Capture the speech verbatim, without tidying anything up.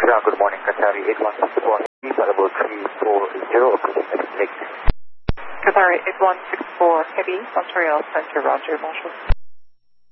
Ground, good morning, Qatari eight one six four, Heavy, Paddleboat three four zero, approaching Lake. Qatari eight one six four Heavy, Montreal Center, Roger, Marshall.